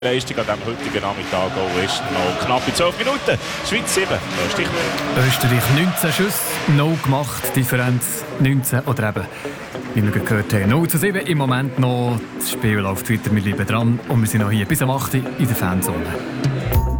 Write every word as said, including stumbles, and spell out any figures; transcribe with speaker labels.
Speaker 1: Leistung an diesem heutigen Nachmittag auch ist noch knapp in zwölf Minuten. Schweiz sieben,
Speaker 2: Österreich neunzehn Schüsse, no gemacht, Differenz neunzehn oder eben, wie wir gehört haben, null zu sieben. Im Moment noch, das Spiel läuft weiter, wir bleiben dran und wir sind noch hier bis am acht Uhr in der Fanzone.